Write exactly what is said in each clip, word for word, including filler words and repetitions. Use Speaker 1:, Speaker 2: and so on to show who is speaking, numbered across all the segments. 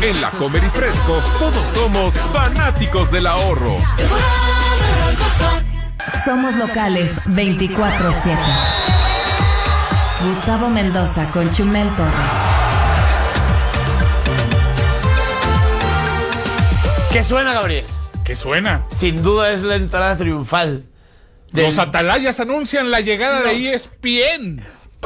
Speaker 1: En La Comer y Fresco, todos somos fanáticos del ahorro.
Speaker 2: Somos locales veinticuatro siete. Gustavo Mendoza con Chumel Torres.
Speaker 3: ¿Qué suena, Gabriel?
Speaker 4: ¿Qué suena?
Speaker 3: Sin duda es la entrada triunfal.
Speaker 4: Del... Los atalayas anuncian la llegada no. de E S P N.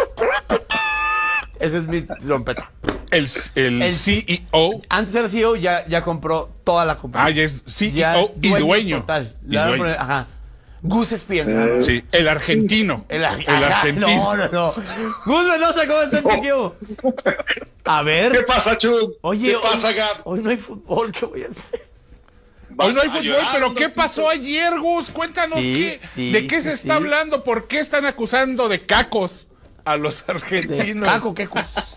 Speaker 3: Esa es mi trompeta.
Speaker 4: El, el, el C E O.
Speaker 3: Antes era C E O, ya, ya compró toda la compañía.
Speaker 4: Ah, ya es C E O y dueño. dueño.
Speaker 3: Total.
Speaker 4: Y dueño.
Speaker 3: Poner, ajá. Gus Spienza.
Speaker 4: Eh, sí, el argentino.
Speaker 3: El, ar el argentino. No, no, no. Gus Mendoza, ¿cómo estás, chiquillo? A ver.
Speaker 5: ¿Qué pasa, Chum?
Speaker 3: Oye,
Speaker 5: ¿qué pasa,
Speaker 3: hoy,
Speaker 5: Gab?
Speaker 3: Hoy no hay fútbol, ¿qué voy a hacer?
Speaker 4: Hoy no hay fútbol, llorar, pero ¿qué pasó ayer, Gus? Cuéntanos
Speaker 3: sí,
Speaker 4: qué,
Speaker 3: sí,
Speaker 4: de qué
Speaker 3: sí,
Speaker 4: se
Speaker 3: sí.
Speaker 4: está hablando, por qué están acusando de cacos a los argentinos.
Speaker 3: De caco, qué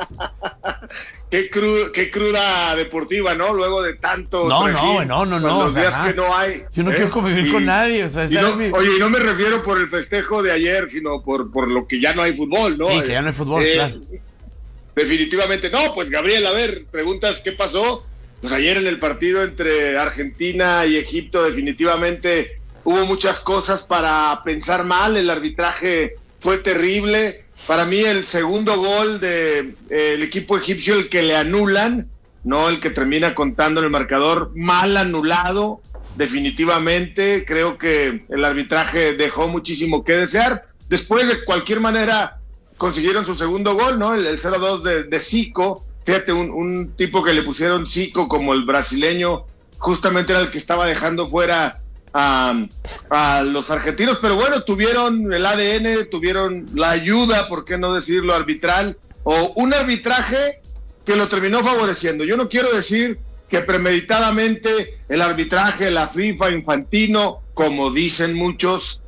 Speaker 5: qué, cru, qué cruda deportiva, ¿no? Luego de tanto.
Speaker 3: No, no, no, no, no.
Speaker 5: Los
Speaker 3: o sea,
Speaker 5: días que no hay.
Speaker 3: Yo no ¿eh? quiero convivir y, con nadie. O sea,
Speaker 5: y no, mi... Oye, y no me refiero por el festejo de ayer, sino por, por lo que ya no hay fútbol, ¿no?
Speaker 3: Sí, que ya no hay fútbol, eh, claro.
Speaker 5: Definitivamente. No, pues Gabriel, a ver, preguntas qué pasó. Pues ayer en el partido entre Argentina y Egipto definitivamente hubo muchas cosas para pensar mal, el arbitraje fue terrible. Para mí el segundo gol del de, eh, equipo egipcio, el que le anulan, no el que termina contando en el marcador, mal anulado, definitivamente. Creo que el arbitraje dejó muchísimo que desear. Después, de cualquier manera, consiguieron su segundo gol, ¿no? El, el cero dos de, de Zico. Fíjate, un, un tipo que le pusieron Zico como el brasileño, justamente era el que estaba dejando fuera a, a los argentinos, pero bueno, tuvieron el A D N, tuvieron la ayuda, por qué no decirlo, arbitral, o un arbitraje que lo terminó favoreciendo. Yo no quiero decir que premeditadamente el arbitraje, la FIFA, Infantino, como dicen muchos,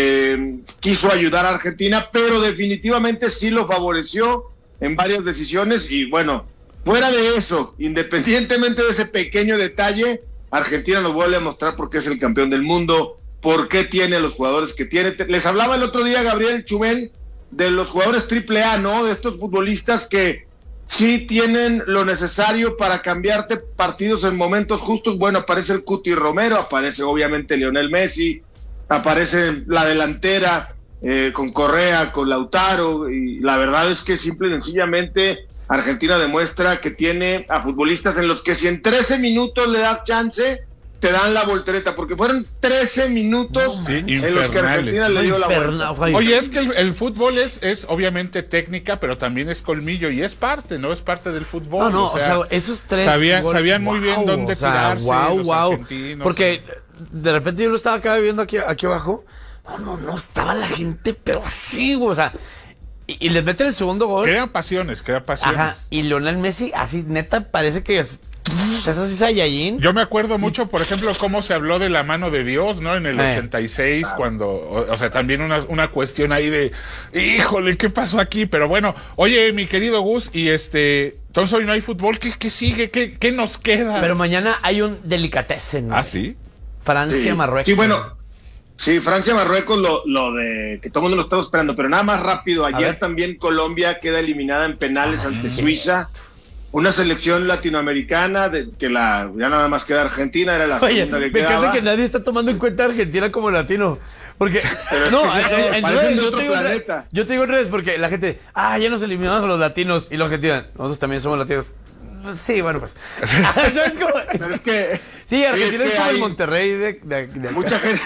Speaker 5: eh, quiso ayudar a Argentina, pero definitivamente sí lo favoreció en varias decisiones. Y bueno, fuera de eso, independientemente de ese pequeño detalle, Argentina nos vuelve a mostrar por qué es el campeón del mundo, por qué tiene a los jugadores que tiene. Les hablaba el otro día, Gabriel, Chumel, de los jugadores triple A, ¿no? De estos futbolistas que sí tienen lo necesario para cambiarte partidos en momentos justos. Bueno, aparece el Cuti Romero, aparece obviamente Lionel Messi, aparece la delantera eh, con Correa, con Lautaro, y la verdad es que simple y sencillamente Argentina demuestra que tiene a futbolistas en los que si en trece minutos le das chance, te dan la voltereta, porque fueron trece minutos
Speaker 4: sí,
Speaker 5: en los que Argentina le dio la vuelta.
Speaker 4: Oye, es que el, el fútbol es, es obviamente técnica, pero también es colmillo, y es parte, ¿no? Es parte del fútbol.
Speaker 3: No, no,
Speaker 4: o sea,
Speaker 3: o sea esos tres
Speaker 4: sabían,
Speaker 3: gol,
Speaker 4: sabían
Speaker 3: wow,
Speaker 4: muy bien dónde
Speaker 3: o sea,
Speaker 4: tirarse
Speaker 3: wow,
Speaker 4: los
Speaker 3: wow.
Speaker 4: argentinos.
Speaker 3: Porque de repente yo lo estaba acá viendo aquí, aquí abajo, no, no, no, estaba la gente, pero así, o sea... Y, y les meten el segundo gol.
Speaker 4: Crean pasiones, crean pasiones.
Speaker 3: Ajá, y Lionel Messi, así neta, parece que es... O sea, es así Saiyajin.
Speaker 4: Yo me acuerdo mucho, por ejemplo, cómo se habló de la mano de Dios, ¿no? En el eh. ochenta y seis, cuando... O, o sea, también una, una cuestión ahí de... Híjole, ¿qué pasó aquí? Pero bueno, oye, mi querido Gus, y este... Entonces hoy no hay fútbol, ¿qué, qué sigue? ¿Qué, ¿Qué nos queda?
Speaker 3: Pero mañana hay un delicatessen.
Speaker 4: ¿Ah, sí?
Speaker 3: Francia-Marruecos.
Speaker 5: Sí, bueno... Sí, Francia-Marruecos, lo, lo de que todo el mundo lo estaba esperando, pero nada más rápido. Ayer también Colombia queda eliminada en penales ah, ante sí. Suiza. Una selección latinoamericana de, que la ya nada más queda Argentina, era la
Speaker 3: Oye,
Speaker 5: segunda que
Speaker 3: me
Speaker 5: quedaba.
Speaker 3: encanta que nadie está tomando en cuenta a Argentina como latino. Porque, no,
Speaker 5: es que
Speaker 3: en, en redes, yo, te digo
Speaker 5: en
Speaker 3: yo te digo en redes porque la gente, ah, ya nos eliminamos a los latinos. Y los argentinos, nosotros también somos latinos. Sí, bueno, pues. ¿Sabes cómo?
Speaker 5: Pero es que,
Speaker 3: sí, Argentina es,
Speaker 5: es
Speaker 3: como
Speaker 5: hay...
Speaker 3: el Monterrey de, de, de
Speaker 5: mucha gente.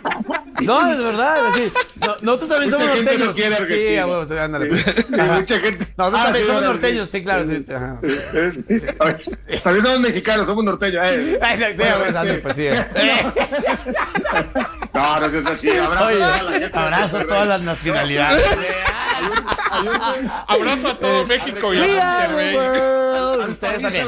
Speaker 3: No, es verdad, sí. No, nosotros también
Speaker 5: mucha
Speaker 3: somos
Speaker 5: gente
Speaker 3: norteños.
Speaker 5: No quiere Argentina.
Speaker 3: Sí, a huevos, ándale.
Speaker 5: Sí, sí, mucha gente.
Speaker 3: Nosotros
Speaker 5: ah,
Speaker 3: también
Speaker 5: sí,
Speaker 3: somos
Speaker 5: sí,
Speaker 3: norteños,
Speaker 5: sí,
Speaker 3: sí, claro. Sí,
Speaker 5: sí,
Speaker 3: ajá.
Speaker 5: sí, sí, sí. También somos mexicanos, somos norteños. Eh.
Speaker 3: Exacto, bueno, pues, ándale, pues sí. Eh.
Speaker 5: No, no es así. Abrazo,
Speaker 3: Oye,
Speaker 5: a, la gente
Speaker 3: abrazo a todas las nacionalidades.
Speaker 4: Abrazo a todo México y a Monterrey.
Speaker 3: Ustedes también.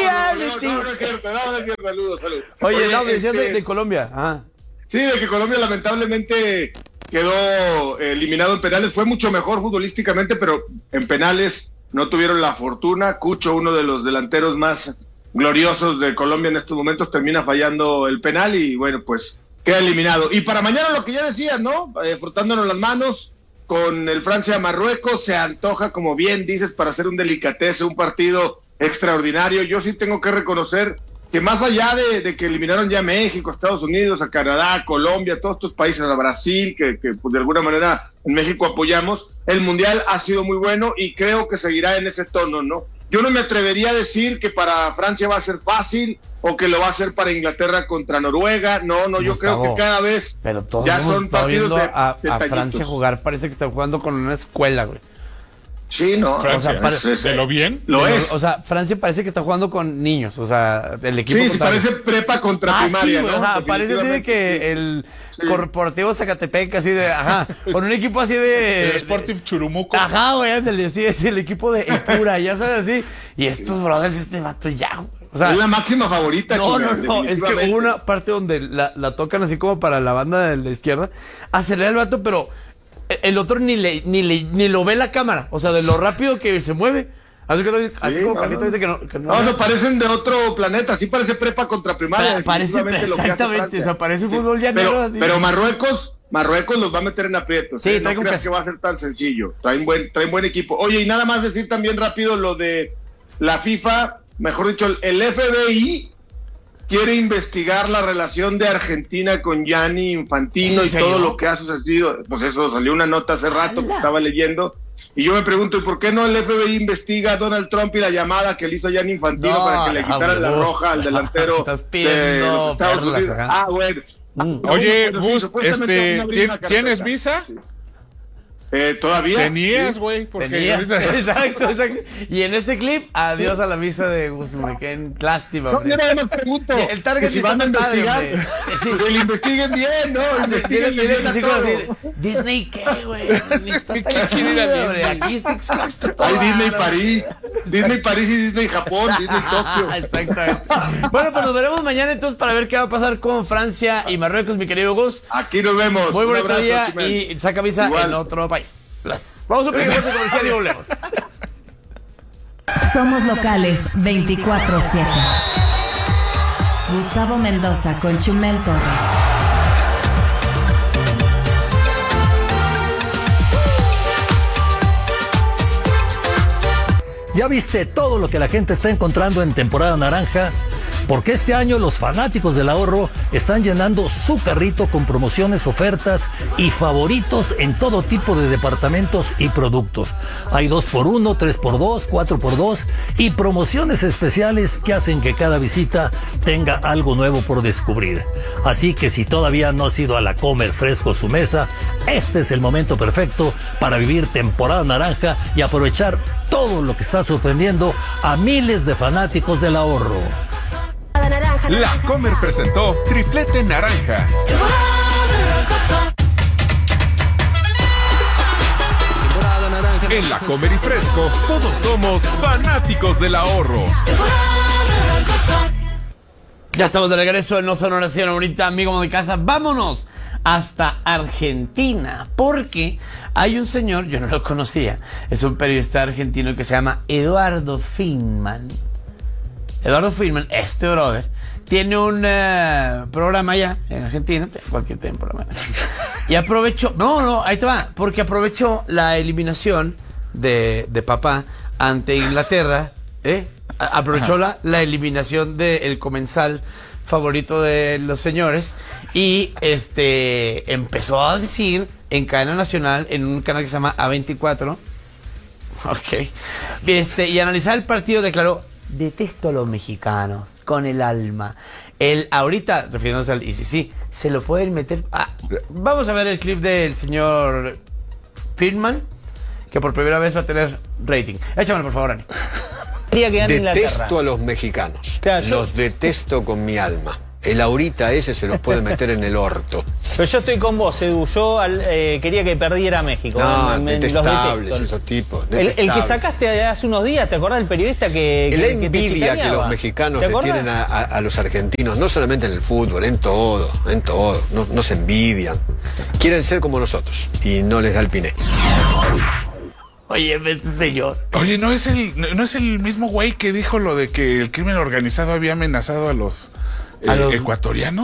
Speaker 5: Saludos, saludos.
Speaker 3: Oye, no, me decías de, de Colombia. Ajá.
Speaker 5: Sí, de que Colombia lamentablemente quedó eliminado en penales. Fue mucho mejor futbolísticamente, pero en penales no tuvieron la fortuna. Cucho, uno de los delanteros más gloriosos de Colombia en estos momentos, termina fallando el penal y bueno, pues queda eliminado. Y para mañana lo que ya decías, ¿no? Eh, frotándonos las manos con el Francia-Marruecos, se antoja, como bien dices, para hacer un delicatese, un partido extraordinario. Yo sí tengo que reconocer que más allá de, de que eliminaron ya a México, a Estados Unidos, a Canadá, a Colombia, todos estos países, a Brasil, que, que pues, de alguna manera en México apoyamos, el Mundial ha sido muy bueno y creo que seguirá en ese tono, ¿no? Yo no me atrevería a decir que para Francia va a ser fácil o que lo va a hacer para Inglaterra contra Noruega. No, no, yo
Speaker 3: Gustavo,
Speaker 5: creo que cada vez
Speaker 3: pero todos
Speaker 5: ya
Speaker 3: hemos
Speaker 5: son
Speaker 3: estado
Speaker 5: partidos
Speaker 3: viendo
Speaker 5: de,
Speaker 3: a,
Speaker 5: de
Speaker 3: a Francia jugar, parece que está jugando con una escuela, güey.
Speaker 5: Sí, no.
Speaker 4: Francia,
Speaker 3: o sea, para,
Speaker 4: ¿de, de lo bien?
Speaker 5: Lo
Speaker 3: de
Speaker 5: es.
Speaker 3: Lo, o sea, Francia parece que está jugando con niños, o sea, el equipo
Speaker 5: Sí, sí,
Speaker 3: contrario.
Speaker 5: parece prepa contra
Speaker 3: Ah,
Speaker 5: primaria,
Speaker 3: sí, güey,
Speaker 5: ¿no?
Speaker 3: ajá, parece así de que
Speaker 5: Sí.
Speaker 3: el
Speaker 5: Sí.
Speaker 3: Corporativo Zacatepec, así de, ajá, con un equipo así de...
Speaker 4: El Sporting Churumuco.
Speaker 3: Ajá, güey, ándale, sí, es el equipo de Ipura, ya sabes, así. Y estos brothers, este vato ya, güey. O sea,
Speaker 5: es la máxima favorita.
Speaker 3: no,
Speaker 5: Chula,
Speaker 3: no, no, es que
Speaker 5: definitivamente.
Speaker 3: hubo una parte donde la, la tocan así como para la banda de la izquierda, acelera el vato, pero el otro ni le, ni le, ni lo ve la cámara, o sea, de lo rápido que se mueve. Así, que, así
Speaker 5: Sí,
Speaker 3: como
Speaker 5: no,
Speaker 3: Carlito
Speaker 5: no.
Speaker 3: dice que no. Que no,
Speaker 5: No, no, parecen de otro planeta, sí parece prepa contra primaria.
Speaker 3: Pa- parece,
Speaker 5: definitivamente lo que hace
Speaker 3: exactamente,
Speaker 5: Francia.
Speaker 3: o sea, parece fútbol llanero,
Speaker 5: Pero,
Speaker 3: así.
Speaker 5: pero Marruecos, Marruecos los va a meter en aprietos.
Speaker 3: Sí,
Speaker 5: ¿eh?
Speaker 3: trae
Speaker 5: No
Speaker 3: con
Speaker 5: creas
Speaker 3: que-
Speaker 5: que va a ser tan sencillo. Traen buen, traen buen equipo. Oye, y nada más decir también rápido lo de la FIFA, mejor dicho, el F B I quiere investigar la relación de Argentina con Gianni Infantino
Speaker 3: ¿En
Speaker 5: y
Speaker 3: serio?
Speaker 5: todo lo que ha sucedido. Pues eso, salió una nota hace rato que
Speaker 3: ¡Hala!
Speaker 5: estaba leyendo. Y yo me pregunto, ¿y por qué no el F B I investiga a Donald Trump y la llamada que le hizo Gianni Infantino
Speaker 3: No,
Speaker 5: para que le
Speaker 3: no,
Speaker 5: quitaran la
Speaker 3: Bus.
Speaker 5: roja al delantero
Speaker 3: Estás
Speaker 5: de
Speaker 3: pidiendo
Speaker 5: los Estados
Speaker 3: perlas,
Speaker 5: Unidos?
Speaker 3: ajá.
Speaker 5: Ah, bueno.
Speaker 3: Mm.
Speaker 4: Oye,
Speaker 5: Bueno, sí,
Speaker 4: Bus,
Speaker 5: supuestamente
Speaker 4: este,
Speaker 5: van a abrir
Speaker 4: ¿tien-
Speaker 5: una carpeta.
Speaker 4: ¿tienes visa?
Speaker 5: Sí. Eh, ¿Todavía?
Speaker 4: Tenías,
Speaker 5: Sí.
Speaker 4: güey, porque
Speaker 3: Tenía,
Speaker 4: ahorita-
Speaker 3: exacto, exacto. Y en este clip, adiós a la visa de Guzmán. Qué lástima,
Speaker 5: No,
Speaker 3: hombre.
Speaker 5: yo nada más pregunto.
Speaker 3: Y el target
Speaker 5: que si
Speaker 3: está
Speaker 5: van a
Speaker 3: tan padre,
Speaker 5: investigar,
Speaker 3: hombre. Sí.
Speaker 5: que lo investiguen bien, ¿no?
Speaker 3: Viene,
Speaker 5: Investiguen
Speaker 3: viene
Speaker 5: bien a
Speaker 3: así como
Speaker 5: todo.
Speaker 3: decir, Disney qué, güey. Ni está tan
Speaker 4: ¿Qué quiere ir a
Speaker 3: chido, hombre.
Speaker 4: Disney?
Speaker 3: Aquí Six Flags está todo
Speaker 5: Hay Disney
Speaker 3: raro.
Speaker 5: París, Disney París y Disney Japón, Disney Tokio.
Speaker 3: Exactamente. Bueno, pues nos veremos mañana entonces para ver qué va a pasar con Francia y Marruecos, mi querido Gus.
Speaker 5: Aquí nos vemos.
Speaker 3: Muy
Speaker 5: Un
Speaker 3: bonito
Speaker 5: abrazo,
Speaker 3: día
Speaker 5: Chimel.
Speaker 3: y saca visa
Speaker 5: Igual.
Speaker 3: en otro país. Gracias. Vamos a un pequeño corte comercial y volvemos.
Speaker 2: Somos locales veinticuatro siete. Gustavo Mendoza con Chumel Torres.
Speaker 6: ¿Ya viste todo lo que la gente está encontrando en temporada naranja? Porque este año los fanáticos del ahorro están llenando su carrito con promociones, ofertas y favoritos en todo tipo de departamentos y productos. Hay dos por uno, tres por dos, cuatro por dos y promociones especiales que hacen que cada visita tenga algo nuevo por descubrir. Así que si todavía no has ido a la Comer Fresco su mesa, este es el momento perfecto para vivir temporada naranja y aprovechar todo lo que está sorprendiendo a miles de fanáticos del ahorro.
Speaker 1: La Comer presentó Triplete Naranja. En La Comer y Fresco, todos somos fanáticos del ahorro.
Speaker 3: Ya estamos de regreso en No Son Oración ahorita, amigo de casa. Vámonos hasta Argentina, porque hay un señor, yo no lo conocía, es un periodista argentino que se llama Eduardo Feynman. Eduardo Feynman, este brother, tiene un uh, programa allá en Argentina, cualquier tiene un programa. Y aprovechó, no, no, ahí te va, porque aprovechó la eliminación de, de papá ante Inglaterra, ¿eh? A- aprovechó la, la eliminación del comensal favorito de los señores y este empezó a decir en cadena nacional, en un canal que se llama A veinticuatro, ok, este, y analizar el partido declaró: detesto a los mexicanos con el alma. Él ahorita, refiriéndose al I C C, se lo pueden meter. Ah, vamos a ver el clip del señor Feynman, que por primera vez va a tener rating. Échamelo, por favor, Ani.
Speaker 7: Detesto a los mexicanos.
Speaker 8: Claro, yo-
Speaker 7: Los detesto con mi alma. El ahorita ese se los puede meter en el orto.
Speaker 8: Pero yo estoy con vos, Edu. Yo al- eh, quería que perdiera México.
Speaker 7: No,
Speaker 8: Me- me- los
Speaker 7: detestables
Speaker 8: detesto.
Speaker 7: esos tipos.
Speaker 8: El, el que
Speaker 7: detestables.
Speaker 8: sacaste hace unos días, ¿te acordás del periodista que,
Speaker 7: El
Speaker 8: que, que te
Speaker 7: envidia que
Speaker 8: chicaneaba?
Speaker 7: los mexicanos
Speaker 8: ¿Te
Speaker 7: le
Speaker 8: acordás?
Speaker 7: tienen a, a- a los argentinos, no solamente en el fútbol, en todo, en todo. No, no se envidian. Quieren ser como nosotros y no les da el piné.
Speaker 3: Oye, este señor.
Speaker 4: Oye, ¿no es el no es el mismo güey que dijo lo de que el crimen organizado había amenazado a los, eh,
Speaker 3: ¿A los-
Speaker 4: ecuatorianos?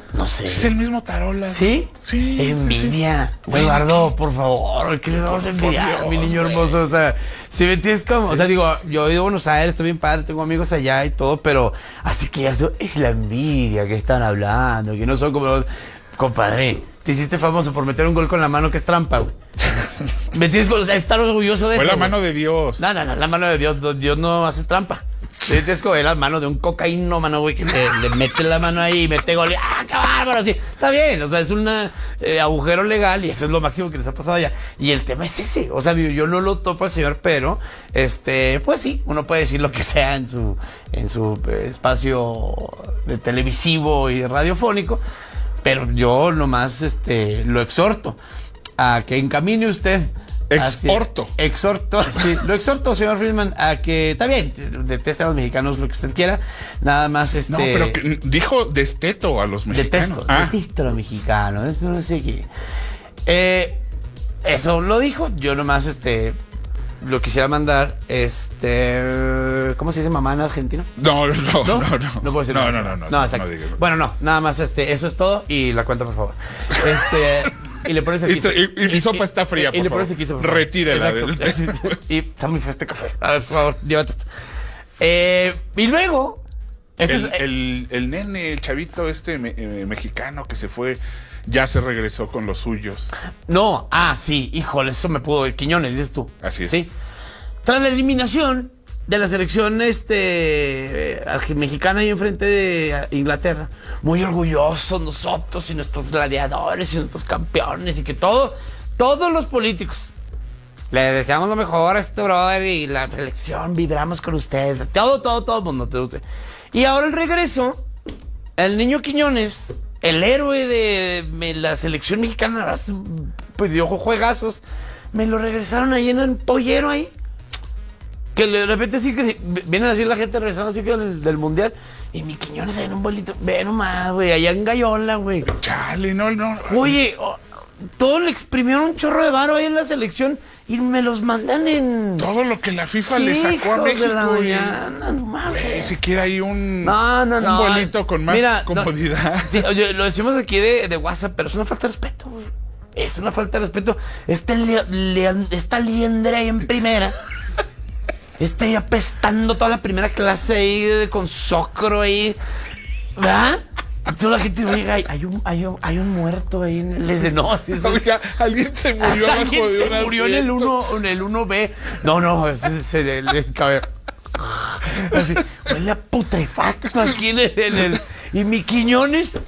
Speaker 3: No sé.
Speaker 4: Es el mismo Tarola.
Speaker 3: ¿Sí?
Speaker 4: Sí.
Speaker 3: Envidia. Güey, Eduardo, por favor, ¿qué le vamos a envidiar,
Speaker 4: Dios,
Speaker 3: mi niño
Speaker 4: güey.
Speaker 3: hermoso? O sea, si me entiendes como, o sea, digo, yo he ido a Buenos Aires, estoy bien padre, tengo amigos allá y todo, pero así que ya eso es la envidia que están hablando, que no son como los... Compadre, te hiciste famoso por meter un gol con la mano que es trampa, güey. ¿Me entiendes? O sea, estar orgulloso de
Speaker 4: Fue
Speaker 3: eso.
Speaker 4: la
Speaker 3: güey.
Speaker 4: mano de Dios.
Speaker 3: No, no, no, la mano de Dios, Dios no hace trampa. Es como la mano de un cocaíno, mano, güey, que le, le mete la mano ahí y mete gol y ¡ah, qué bárbaro! Así, está bien, o sea, es un eh, agujero legal y eso es lo máximo que les ha pasado allá. Y el tema es ese, o sea, yo, yo no lo topo al señor, pero, este, pues sí, uno puede decir lo que sea en su, en su eh, espacio de televisivo y radiofónico, pero yo nomás, este, lo exhorto a que encamine usted.
Speaker 4: Exhorto.
Speaker 3: Así, exhorto, sí, lo exhorto, señor Friedman, a que, está bien, deteste a los mexicanos lo que usted quiera, nada más este...
Speaker 4: No, pero que dijo desteto a los mexicanos.
Speaker 3: Detesto,
Speaker 4: Ah.
Speaker 3: detesto a los mexicanos, esto no sé qué. Eh, eso lo dijo, yo nomás este... Lo quisiera mandar, este... ¿Cómo se dice mamá en argentino?
Speaker 4: No, no, no, no.
Speaker 3: No, no puedo decir
Speaker 4: No,
Speaker 3: nada.
Speaker 4: no, no, no.
Speaker 3: No, exacto.
Speaker 4: no digas.
Speaker 3: Bueno, no, nada más, este, eso es todo y la cuenta, por favor. Este... Y le pones el
Speaker 4: Y,
Speaker 3: quince.
Speaker 4: y- y mi sopa está fría,
Speaker 3: Y,
Speaker 4: por
Speaker 3: y le
Speaker 4: favor.
Speaker 3: pones el quince, por favor.
Speaker 4: Retírela.
Speaker 3: Exacto.
Speaker 4: del-
Speaker 3: Y está muy feo este café. A ver, por favor, llévate esto. Eh, y luego... Este
Speaker 4: El,
Speaker 3: es,
Speaker 4: el, el nene, el chavito este me- eh, mexicano que se fue, ya se regresó con los suyos.
Speaker 3: No, ah, sí, híjole, eso me pudo... Quiñones, dices tú.
Speaker 4: Así es.
Speaker 3: Sí. Tras la eliminación de la selección este eh, mexicana y enfrente de eh, Inglaterra, muy orgullosos nosotros y nuestros gladiadores y nuestros campeones y que todo, todos los políticos le deseamos lo mejor a este brother y la selección, vibramos con ustedes, todo, todo, todo el mundo. Todo, todo. Y ahora el regreso, el niño Quiñones, el héroe de, de la selección mexicana, pues dio juegazos, me lo regresaron ahí en el pollero ahí. Que de repente sí que vienen así la gente regresando así que del, del mundial. Y mi Quiñones ahí en un bolito. Ve nomás, güey, allá en Gallola, güey.
Speaker 4: Chale, no, no.
Speaker 3: Oye, oh, todo le exprimieron un chorro de varo ahí en la selección. Y me los mandan en...
Speaker 4: Todo lo que la FIFA le sacó a
Speaker 3: Hijos
Speaker 4: México.
Speaker 3: de la
Speaker 4: y-
Speaker 3: mañana, nomás
Speaker 4: Güey,
Speaker 3: es.
Speaker 4: siquiera hay un,
Speaker 3: No, no, no.
Speaker 4: un vuelito con más
Speaker 3: Mira, no,
Speaker 4: comodidad.
Speaker 3: sí, oye, lo decimos aquí de, de WhatsApp, pero es una falta de respeto, güey. Es una falta de respeto. Este lia- lia- esta liendre ahí en primera. Este ahí apestando toda la primera clase ahí de- con socro ahí. ¿Verdad? Y toda la gente, oiga, hay, hay un, hay, un, hay un muerto ahí. En el... Les dice, no, sí, sí.
Speaker 4: Oiga, alguien se murió abajo
Speaker 3: Alguien
Speaker 4: de
Speaker 3: se
Speaker 4: un
Speaker 3: murió en el
Speaker 4: asiento.
Speaker 3: uno, en el uno B. No, no, ese es el, el, el cabello. Así, huele a putrefacto aquí en el, en el- y mi Quiñones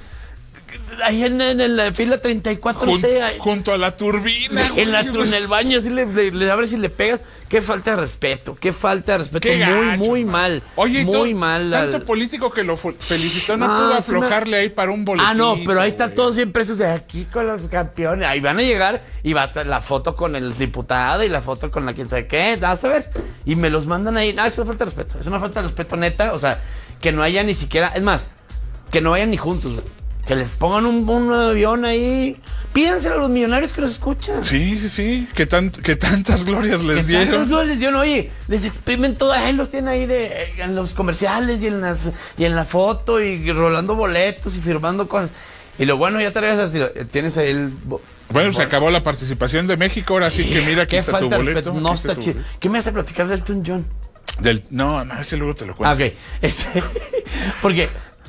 Speaker 3: ahí en, en, en la fila treinta y cuatro
Speaker 4: Jun-
Speaker 3: C ahí,
Speaker 4: junto a la turbina.
Speaker 3: en, la,
Speaker 4: güey.
Speaker 3: en el baño así le, le, le abres y le pegas. Qué falta de respeto, qué falta de respeto.
Speaker 4: Qué
Speaker 3: muy,
Speaker 4: gacho,
Speaker 3: muy
Speaker 4: man.
Speaker 3: mal.
Speaker 4: Oye, y
Speaker 3: muy
Speaker 4: to-
Speaker 3: mal.
Speaker 4: Tanto
Speaker 3: al-
Speaker 4: político que lo fu- felicitó, no
Speaker 3: Ah,
Speaker 4: pudo
Speaker 3: sí me-
Speaker 4: aflojarle ahí para un boletín.
Speaker 3: Ah, no, pero ahí están todos bien presos de aquí con los campeones. Ahí van a llegar y va a estar la foto con el diputado y la foto con la quien sabe qué. Vas a ver. Y me los mandan ahí. No, es una falta de respeto. Es una falta de respeto neta. O sea, que no haya ni siquiera. Es más, que no vayan ni juntos, güey. Que les pongan un, un avión ahí. Pídanselo a los millonarios que nos escuchan.
Speaker 4: Sí, sí, sí. Que, tan, que tantas glorias les
Speaker 3: Que tantos
Speaker 4: dieron.
Speaker 3: no les dieron, oye, les exprimen todo, ahí los tienen ahí de, en los comerciales y en las y en la foto y rolando boletos y firmando cosas. Y lo bueno, ya te regresas, y tienes ahí el... bo-
Speaker 4: Bueno, se acabó la participación de México, ahora sí que mira, aquí
Speaker 3: Qué
Speaker 4: está tu
Speaker 3: falta de
Speaker 4: boleto.
Speaker 3: respeto, no
Speaker 4: aquí está
Speaker 3: está
Speaker 4: tu
Speaker 3: chido.
Speaker 4: boleto.
Speaker 3: ¿Qué me hace platicar del Elton John?
Speaker 4: Del, no, no, ese luego te lo
Speaker 3: Ah,
Speaker 4: cuento.
Speaker 3: ok, este, porque...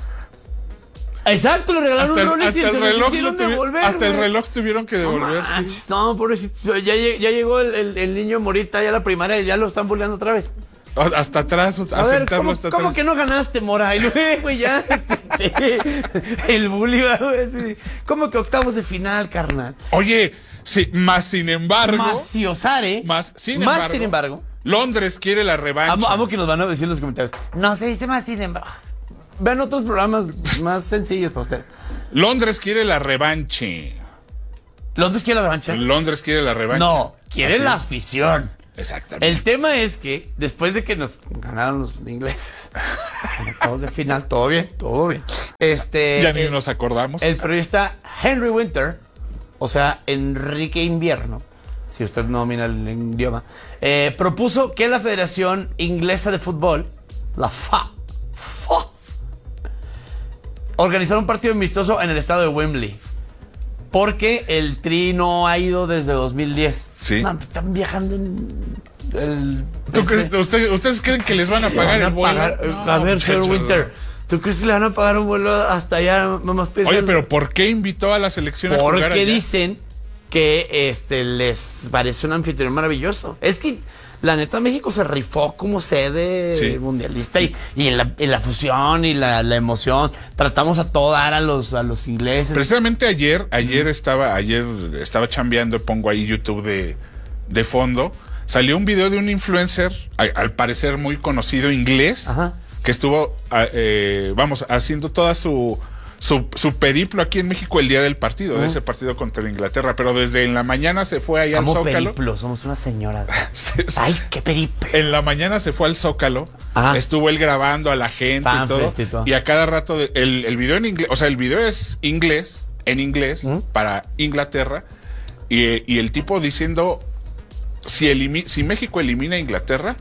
Speaker 3: Exacto, le regalaron
Speaker 4: Hasta,
Speaker 3: un
Speaker 4: el,
Speaker 3: Rolex y
Speaker 4: hasta,
Speaker 3: se
Speaker 4: el
Speaker 3: los
Speaker 4: reloj,
Speaker 3: hicieron
Speaker 4: lo tuvi-
Speaker 3: devolver,
Speaker 4: hasta el
Speaker 3: güey.
Speaker 4: reloj tuvieron que
Speaker 3: No
Speaker 4: devolver. sí.
Speaker 3: manches, no, pobrecito, ya, lleg- ya llegó el, el, el niño Morita ya a la primaria y ya lo están bulleando otra vez.
Speaker 4: A- Hasta atrás, a,
Speaker 3: A ver,
Speaker 4: sentarlo
Speaker 3: ¿cómo,
Speaker 4: hasta
Speaker 3: cómo
Speaker 4: atrás.
Speaker 3: que no ganaste, Mora? Y luego, güey, ya. Sí, el bully, güey. Sí. ¿Cómo que octavos de final, carnal?
Speaker 4: Oye, sí, más sin embargo,
Speaker 3: Más si osare.
Speaker 4: más sin
Speaker 3: más
Speaker 4: embargo,
Speaker 3: sin embargo.
Speaker 4: Londres quiere la revancha.
Speaker 3: Amo, amo que nos van a decir en los comentarios. No se dice más sin embargo. Vean otros programas más sencillos para ustedes.
Speaker 4: Londres quiere la revancha.
Speaker 3: ¿Londres quiere la revancha?
Speaker 4: Londres quiere la revancha.
Speaker 3: No, quiere
Speaker 4: Así
Speaker 3: la
Speaker 4: es.
Speaker 3: afición.
Speaker 4: Exactamente.
Speaker 3: El tema es que después de que nos ganaron los ingleses, en octavos de final, todo bien, todo bien. Este,
Speaker 4: ya ni
Speaker 3: el-
Speaker 4: nos acordamos.
Speaker 3: El periodista Henry Winter, o sea, Enrique Invierno, si usted no domina el idioma, eh, propuso que la Federación Inglesa de Fútbol, la F A, F A organizar un partido amistoso en el estado de Wembley. Porque el Tri no ha ido desde dos mil diez.
Speaker 4: Sí.
Speaker 3: No, están viajando en el...
Speaker 4: ¿Tú crees, usted, ¿Ustedes creen que les van a pagar
Speaker 3: van a
Speaker 4: el vuelo?
Speaker 3: pagar-
Speaker 4: No,
Speaker 3: a ver, señor
Speaker 4: muchachos,
Speaker 3: Winter, ¿tú crees que le van a pagar un vuelo hasta allá? Nomás piensa-
Speaker 4: Oye, pero ¿por qué invitó a la selección a jugar
Speaker 3: Porque
Speaker 4: allá?
Speaker 3: dicen que este les parece un anfitrión maravilloso. Es que la neta México se rifó como sede
Speaker 4: Sí.
Speaker 3: mundialista y, y en, la, en la fusión y la, la emoción tratamos a todo dar a los a los ingleses.
Speaker 4: Precisamente ayer, ayer estaba, ayer estaba chambeando, pongo ahí YouTube de, de fondo. Salió un video de un influencer, a- al parecer muy conocido inglés,
Speaker 3: Ajá.
Speaker 4: que estuvo, a- eh, vamos, haciendo toda su, su, su periplo aquí en México el día del partido, de ese partido contra Inglaterra. Pero desde en la mañana se fue allá al
Speaker 3: Como
Speaker 4: Zócalo.
Speaker 3: periplo, somos una señora. Ay, qué periplo.
Speaker 4: En la mañana se fue al Zócalo,
Speaker 3: Ajá.
Speaker 4: estuvo él grabando a la gente y todo,
Speaker 3: Fanfest y todo.
Speaker 4: y a cada rato de- el, el video en inglés, o sea, el video es inglés, en inglés, para Inglaterra, y, y el tipo diciendo, si, elimi- si México elimina a Inglaterra,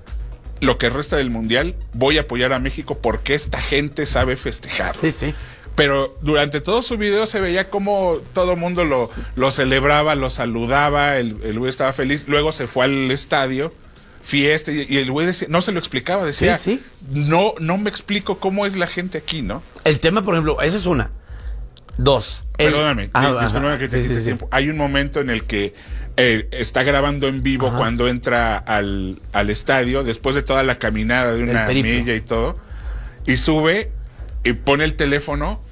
Speaker 4: lo que resta del mundial, voy a apoyar a México porque esta gente sabe festejar.
Speaker 3: Sí, sí.
Speaker 4: Pero durante todo su video se veía como todo el mundo lo, lo celebraba, lo saludaba, el, el güey estaba feliz. Luego se fue al estadio, fiesta, y, y el güey decía- no se lo explicaba, decía,
Speaker 3: Sí, sí.
Speaker 4: no no me explico cómo es la gente aquí, ¿no?
Speaker 3: El tema, por ejemplo, esa es una. Dos. el-
Speaker 4: Perdóname,
Speaker 3: Ajá,
Speaker 4: di-
Speaker 3: ajá.
Speaker 4: discúlpame que te
Speaker 3: Sí,
Speaker 4: quite
Speaker 3: sí, sí.
Speaker 4: tiempo. Hay un momento en el que eh, está grabando en vivo
Speaker 3: Ajá.
Speaker 4: cuando entra al, al estadio, después de toda la caminada de una
Speaker 3: periplo.
Speaker 4: milla y todo, y sube y pone el teléfono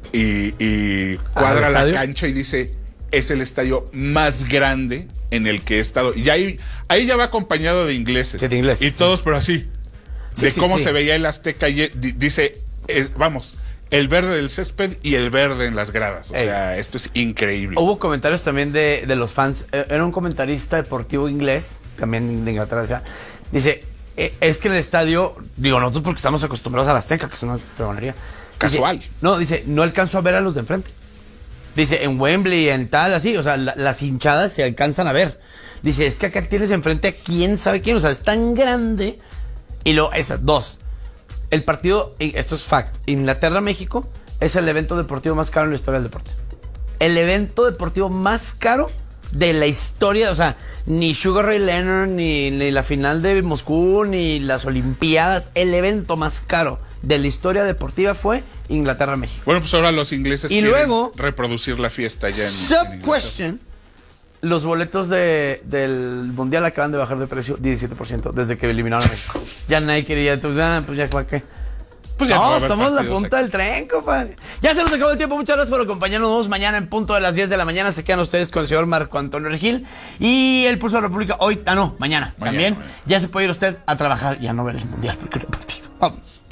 Speaker 4: y, y cuadra
Speaker 3: ¿Al
Speaker 4: la
Speaker 3: estadio?
Speaker 4: cancha y dice, es el estadio más grande en el que he estado. Y ahí, ahí ya va acompañado de ingleses.
Speaker 3: Sí, de ingleses,
Speaker 4: y
Speaker 3: sí.
Speaker 4: todos, pero así,
Speaker 3: Sí,
Speaker 4: de
Speaker 3: sí,
Speaker 4: cómo
Speaker 3: sí.
Speaker 4: se veía el Azteca. Y di- dice, es- vamos, el verde del césped y el verde en las gradas. O
Speaker 3: Ey.
Speaker 4: sea, esto es increíble.
Speaker 3: Hubo comentarios también de, de los fans. Eh, Era un comentarista deportivo inglés, también de Inglaterra. Decía, dice, eh, es que en el estadio, digo, nosotros porque estamos acostumbrados a la Azteca, que es una fregonería. Dice,
Speaker 4: Casual.
Speaker 3: no, dice, no alcanzo a ver a los de enfrente. Dice, en Wembley, en tal, así, o sea, la- las hinchadas se alcanzan a ver. Dice, es que acá tienes enfrente a quién sabe quién, o sea, es tan grande. Y luego, esas, dos. El partido, y esto es fact, Inglaterra-México es el evento deportivo más caro en la historia del deporte. El evento deportivo más caro de la historia, o sea, ni Sugar Ray Leonard, ni, ni la final de Moscú, ni las Olimpiadas, el evento más caro de la historia deportiva fue Inglaterra-México.
Speaker 4: Bueno, pues ahora los ingleses
Speaker 3: Y
Speaker 4: quieren
Speaker 3: luego-
Speaker 4: reproducir la fiesta ya en, en
Speaker 3: Sub
Speaker 4: Inglaterra.
Speaker 3: question, los boletos de, del Mundial acaban de bajar de precio diecisiete por ciento desde que eliminaron a México. Ya nadie quería, entonces, ah, pues ya, ¿para qué?
Speaker 4: Pues ya no va a
Speaker 3: No,
Speaker 4: haber
Speaker 3: somos la
Speaker 4: partidos
Speaker 3: punta
Speaker 4: aquí.
Speaker 3: del tren, compadre. Ya se nos acabó el tiempo. Muchas gracias por acompañarnos. Nos vemos mañana en punto de las diez de la mañana. Se quedan ustedes con el señor Marco Antonio Regil. Y el Pulso de la República hoy, ah no, mañana,
Speaker 4: Mañana,
Speaker 3: también.
Speaker 4: mañana.
Speaker 3: Ya se puede ir usted a trabajar y a no ver el Mundial porque no hay partido. Vamos.